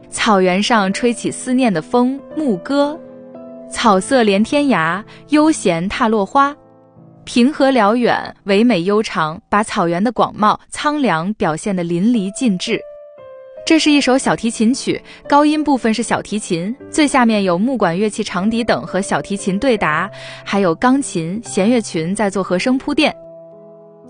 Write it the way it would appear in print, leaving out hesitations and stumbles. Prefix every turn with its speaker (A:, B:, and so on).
A: 草原上吹起思念的风，牧歌。草色连天涯，悠闲踏落花。平和辽远，唯美悠长，把草原的广袤苍凉表现得淋漓尽致。这是一首小提琴曲，高音部分是小提琴，最下面有木管乐器长笛等和小提琴对答，还有钢琴、弦乐群在做和声铺垫。